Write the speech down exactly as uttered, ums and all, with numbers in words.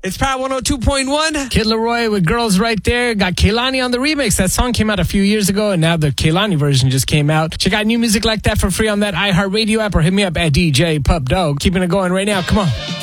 It's Power one oh two point one. Kid Laroi with Girls Right There. Got Kehlani on the remix. That song came out a few years ago, and now the Kehlani version just came out. Check out new music like that for free on that iHeartRadio app, or hit me up at D J Pup Dog. Keeping it going right now. Come on.